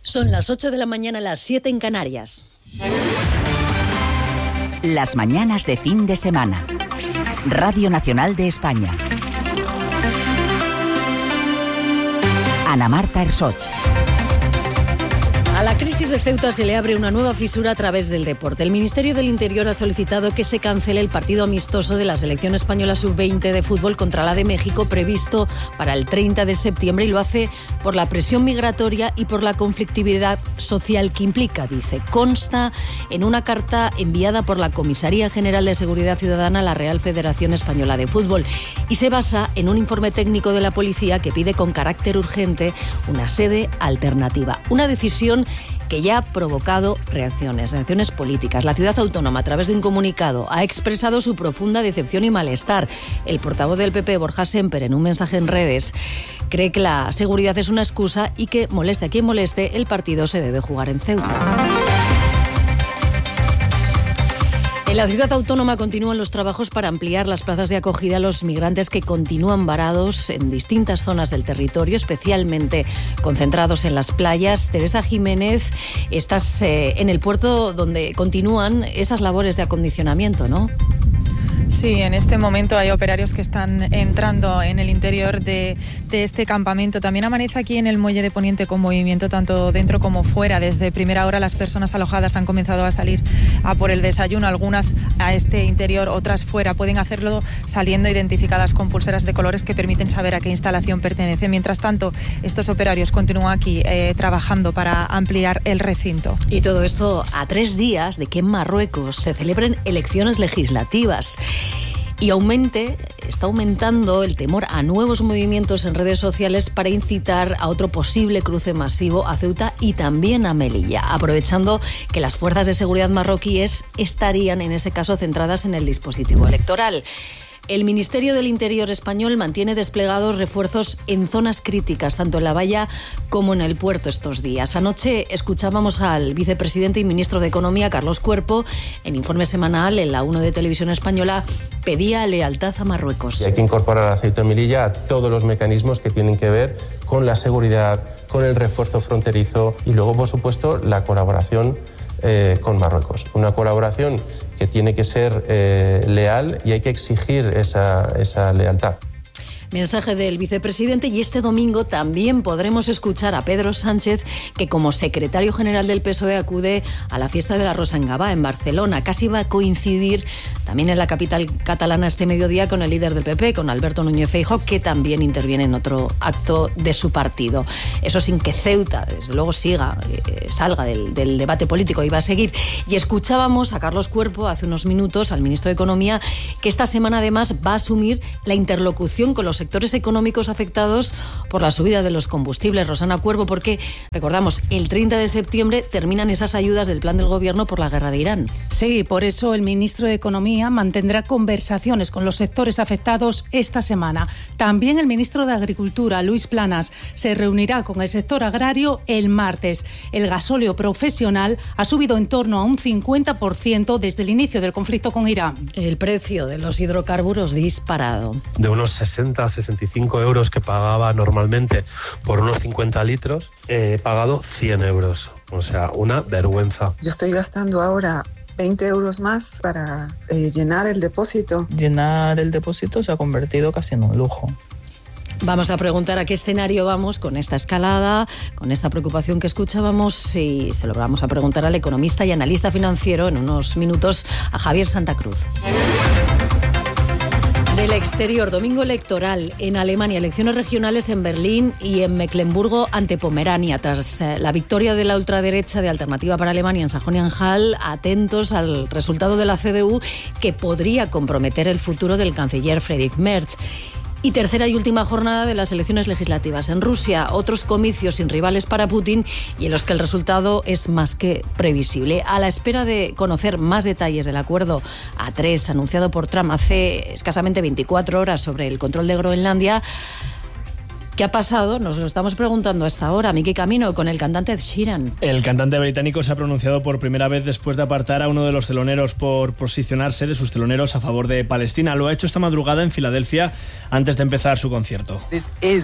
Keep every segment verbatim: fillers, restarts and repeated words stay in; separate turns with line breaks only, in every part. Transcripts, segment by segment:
Son las ocho de la mañana, las siete en Canarias.
Las mañanas de fin de semana. Radio Nacional de España. Ana Marta Ersoch.
A la crisis de Ceuta se le abre una nueva fisura a través del deporte. El Ministerio del Interior ha solicitado que se cancele el partido amistoso de la selección española sub veinte de fútbol contra la de México previsto para el treinta de septiembre y lo hace por la presión migratoria y por la conflictividad social que implica, dice. Consta en una carta enviada por la Comisaría General de Seguridad Ciudadana a la Real Federación Española de Fútbol y se basa en un informe técnico de la policía que pide con carácter urgente una sede alternativa. Una decisión que ya ha provocado reacciones, reacciones políticas. La ciudad autónoma, a través de un comunicado, ha expresado su profunda decepción y malestar. El portavoz del P P, Borja Sémper, en un mensaje en redes, cree que la seguridad es una excusa y que, moleste a quien moleste, el partido se debe jugar en Ceuta. En la ciudad autónoma continúan los trabajos para ampliar las plazas de acogida a los migrantes que continúan varados en distintas zonas del territorio, especialmente concentrados en las playas. Teresa Jiménez, estás eh, en el puerto donde continúan esas labores de acondicionamiento, ¿no?
Sí, en este momento hay operarios que están entrando en el interior de, de este campamento. También amanece aquí en el muelle de Poniente con movimiento tanto dentro como fuera. Desde primera hora las personas alojadas han comenzado a salir a por el desayuno, algunas a este interior, otras fuera. Pueden hacerlo saliendo identificadas con pulseras de colores que permiten saber a qué instalación pertenece. Mientras tanto, estos operarios continúan aquí eh, trabajando para ampliar el recinto.
Y todo esto a tres días de que en Marruecos se celebren elecciones legislativas. Y aumente, está aumentando el temor a nuevos movimientos en redes sociales para incitar a otro posible cruce masivo a Ceuta y también a Melilla, aprovechando que las fuerzas de seguridad marroquíes estarían en ese caso centradas en el dispositivo electoral. El Ministerio del Interior español mantiene desplegados refuerzos en zonas críticas, tanto en la valla como en el puerto estos días. Anoche escuchábamos al vicepresidente y ministro de Economía, Carlos Cuerpo, en informe semanal en la uno de Televisión Española, pedía lealtad a Marruecos.
Y hay que incorporar a Ceuta y Melilla a todos los mecanismos que tienen que ver con la seguridad, con el refuerzo fronterizo y luego, por supuesto, la colaboración eh, con Marruecos. Una colaboración que tiene que ser eh, leal y hay que exigir esa, esa lealtad.
Mensaje del vicepresidente y este domingo también podremos escuchar a Pedro Sánchez que como secretario general del P S O E acude a la fiesta de la Rosa en Gavà en Barcelona. Casi va a coincidir también en la capital catalana este mediodía con el líder del P P, con Alberto Núñez Feijóo, que también interviene en otro acto de su partido. Eso sin que Ceuta, desde luego, siga, eh, salga del, del debate político y va a seguir. Y escuchábamos a Carlos Cuerpo hace unos minutos, al ministro de Economía, que esta semana además va a asumir la interlocución con los sectores económicos afectados por la subida de los combustibles. Rosana Cuervo, porque, recordamos, el treinta de septiembre terminan esas ayudas del plan del Gobierno por la guerra de Irán.
Sí, por eso el ministro de Economía mantendrá conversaciones con los sectores afectados esta semana. También el ministro de Agricultura, Luis Planas, se reunirá con el sector agrario el martes. El gasóleo profesional ha subido en torno a un cincuenta por ciento desde el inicio del conflicto con Irán.
El precio de los hidrocarburos disparado.
De unos sesenta a sesenta y cinco euros que pagaba normalmente por unos cincuenta litros, he pagado cien euros. O sea, una vergüenza.
Yo estoy gastando ahora veinte euros más para eh, llenar el depósito.
Llenar el depósito se ha convertido casi en un lujo.
Vamos a preguntar a qué escenario vamos con esta escalada, con esta preocupación que escuchábamos, y se lo vamos a preguntar al economista y analista financiero en unos minutos, a Javier Santa Cruz. Del exterior, domingo electoral en Alemania, elecciones regionales en Berlín y en Mecklemburgo ante Pomerania. Tras eh, la victoria de la ultraderecha de Alternativa para Alemania en Sajonia-Anhalt, atentos al resultado de la C D U que podría comprometer el futuro del canciller Friedrich Merz. Y tercera y última jornada de las elecciones legislativas en Rusia, otros comicios sin rivales para Putin y en los que el resultado es más que previsible. A la espera de conocer más detalles del acuerdo A tres anunciado por Trump hace escasamente veinticuatro horas sobre el control de Groenlandia, ¿qué ha pasado? Nos lo estamos preguntando hasta ahora. Miki Camino, con el cantante Ed Sheeran.
El cantante británico se ha pronunciado por primera vez después de apartar a uno de los teloneros por posicionarse de sus teloneros a favor de Palestina. Lo ha hecho esta madrugada en Filadelfia antes de empezar su concierto.
This is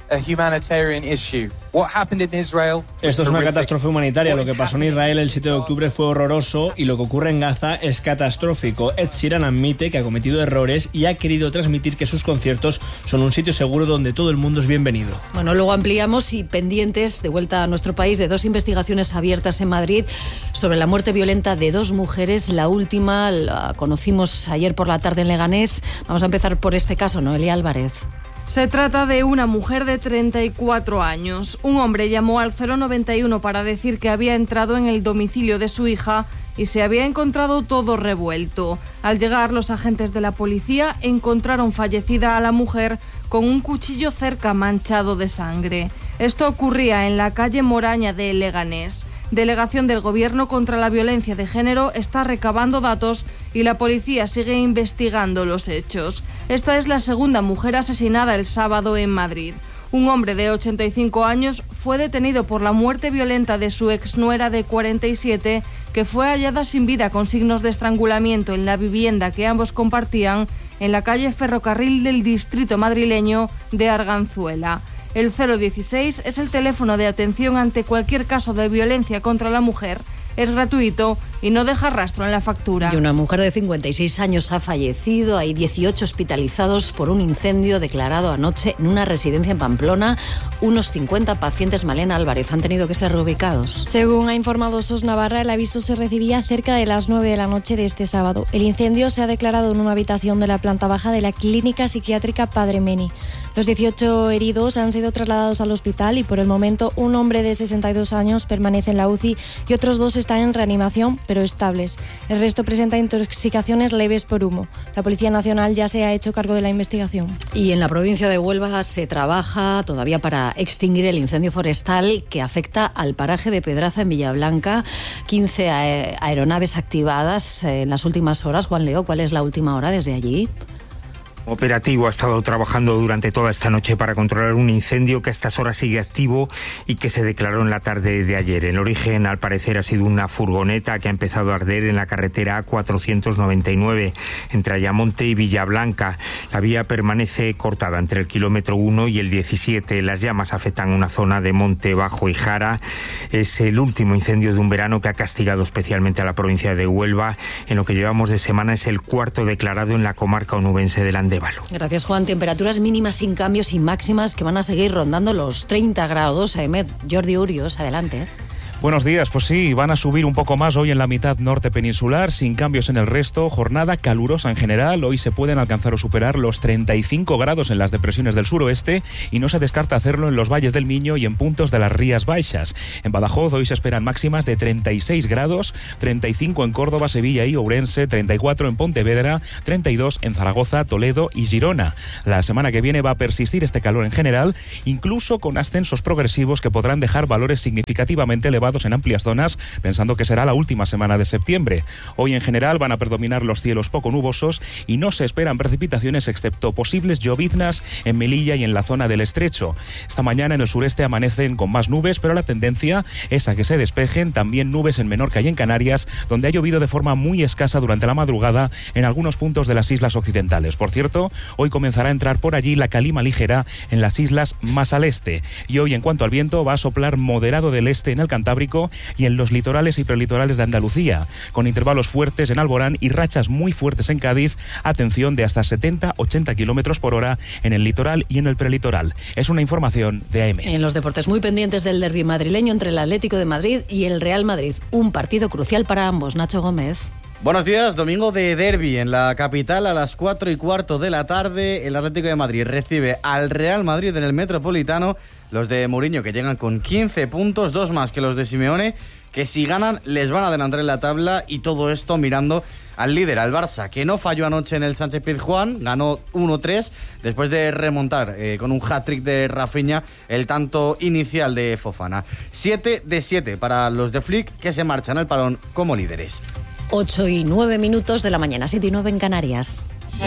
a humanitarian issue. What happened in Israel?
Esto es una catástrofe humanitaria. Lo que pasó en Israel el siete de octubre fue horroroso y lo que ocurre en Gaza es catastrófico. Ed Sheeran admite que ha cometido errores y ha querido transmitir que sus conciertos son un sitio seguro donde todo el mundo es bienvenido.
Bueno, luego ampliamos y pendientes, de vuelta a nuestro país, de dos investigaciones abiertas en Madrid sobre la muerte violenta de dos mujeres. La última la conocimos ayer por la tarde en Leganés. Vamos a empezar por este caso, Noelia Álvarez.
Se trata de una mujer de treinta y cuatro años. Un hombre llamó al cero noventa y uno para decir que había entrado en el domicilio de su hija y se había encontrado todo revuelto. Al llegar, los agentes de la policía encontraron fallecida a la mujer con un cuchillo cerca manchado de sangre. Esto ocurría en la calle Moraña de Leganés. Delegación del Gobierno contra la Violencia de Género está recabando datos y la policía sigue investigando los hechos. Esta es la segunda mujer asesinada el sábado en Madrid. Un hombre de ochenta y cinco años fue detenido por la muerte violenta de su exnuera de cuarenta y siete, que fue hallada sin vida con signos de estrangulamiento en la vivienda que ambos compartían en la calle Ferrocarril del distrito madrileño de Arganzuela. El cero dieciséis es el teléfono de atención ante cualquier caso de violencia contra la mujer. Es gratuito y no deja rastro en la factura.
Y una mujer de cincuenta y seis años ha fallecido. Hay dieciocho hospitalizados por un incendio declarado anoche en una residencia en Pamplona. Unos cincuenta pacientes, Malena Álvarez, han tenido que ser reubicados.
Según ha informado S O S Navarra, el aviso se recibía cerca de las nueve de la noche de este sábado. El incendio se ha declarado en una habitación de la planta baja de la clínica psiquiátrica Padre Meni. Los dieciocho heridos han sido trasladados al hospital y por el momento un hombre de sesenta y dos años permanece en la U C I y otros dos están en reanimación pero estables. El resto presenta intoxicaciones leves por humo. La Policía Nacional ya se ha hecho cargo de la investigación.
Y en la provincia de Huelva se trabaja todavía para extinguir el incendio forestal que afecta al paraje de Pedraza en Villablanca. quince aeronaves activadas en las últimas horas. Juan Leo, ¿cuál es la última hora desde allí?
Operativo ha estado trabajando durante toda esta noche para controlar un incendio que a estas horas sigue activo y que se declaró en la tarde de ayer. El origen, al parecer, ha sido una furgoneta que ha empezado a arder en la carretera A cuatrocientos noventa y nueve entre Ayamonte y Villablanca. La vía permanece cortada entre el kilómetro uno y el diecisiete. Las llamas afectan una zona de Monte Bajo y Jara. Es el último incendio de un verano que ha castigado especialmente a la provincia de Huelva. En lo que llevamos de semana es el cuarto declarado en la comarca onubense del Andévalo.
Gracias, Juan. Temperaturas mínimas sin cambios y máximas que van a seguir rondando los treinta grados. Ahmed, Jordi Urios, adelante.
Buenos días, pues sí, van a subir un poco más hoy en la mitad norte peninsular, sin cambios en el resto, jornada calurosa en general, hoy se pueden alcanzar o superar los treinta y cinco grados en las depresiones del suroeste y no se descarta hacerlo en los valles del Miño y en puntos de las Rías Baixas. En Badajoz hoy se esperan máximas de treinta y seis grados, treinta y cinco en Córdoba, Sevilla y Ourense, treinta y cuatro en Pontevedra, treinta y dos en Zaragoza, Toledo y Girona. La semana que viene va a persistir este calor en general, incluso con ascensos progresivos que podrán dejar valores significativamente elevados en amplias zonas, pensando que será la última semana de septiembre. Hoy en general van a predominar los cielos poco nubosos y no se esperan precipitaciones excepto posibles lloviznas en Melilla y en la zona del Estrecho. Esta mañana en el sureste amanecen con más nubes, pero la tendencia es a que se despejen también nubes en Menorca y en Canarias, donde ha llovido de forma muy escasa durante la madrugada en algunos puntos de las islas occidentales. Por cierto, hoy comenzará a entrar por allí la calima ligera en las islas más al este. Y hoy, en cuanto al viento, va a soplar moderado del este en el Cantábrico y en los litorales y prelitorales de Andalucía, con intervalos fuertes en Alborán y rachas muy fuertes en Cádiz, atención de hasta setenta a ochenta kilómetros por hora en el litoral y en el prelitoral. Es una información de A M.
En los deportes, muy pendientes del derbi madrileño entre el Atlético de Madrid y el Real Madrid, un partido crucial para ambos. Nacho Gómez.
Buenos días, domingo de derbi en la capital a las cuatro y cuarto de la tarde. El Atlético de Madrid recibe al Real Madrid en el Metropolitano. Los de Mourinho que llegan con quince puntos, dos más que los de Simeone, que si ganan les van a adelantar en la tabla, y todo esto mirando al líder, al Barça, que no falló anoche en el Sánchez Pizjuán, ganó uno tres después de remontar eh, con un hat-trick de Rafinha el tanto inicial de Fofana. siete de siete para los de Flick, que se marchan al parón como líderes.
ocho y nueve minutos de la mañana, siete y nueve en Canarias.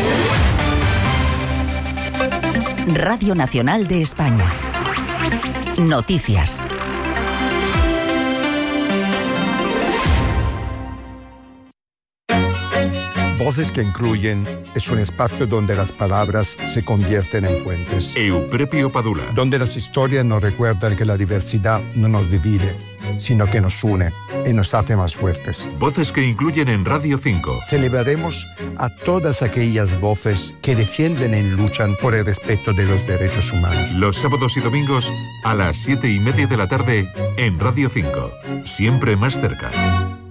Radio Nacional de España. Noticias.
Voces que incluyen es un espacio donde las palabras se convierten en puentes.
Euprepio Padula.
Donde las historias nos recuerdan que la diversidad no nos divide, sino que nos une y nos hace más fuertes.
Voces que incluyen en Radio cinco.
Celebraremos a todas aquellas voces que defienden y luchan por el respeto de los derechos humanos.
Los sábados y domingos a las siete y media de la tarde en Radio cinco. Siempre más cerca.